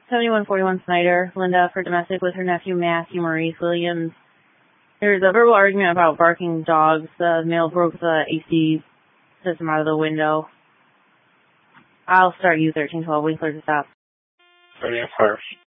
7141 Snyder, Linda, for domestic with her nephew Matthew Maurice Williams. There's a verbal argument about barking dogs. The male broke the AC system out of the window. I'll start U1312, Winkler to stop. 30 first.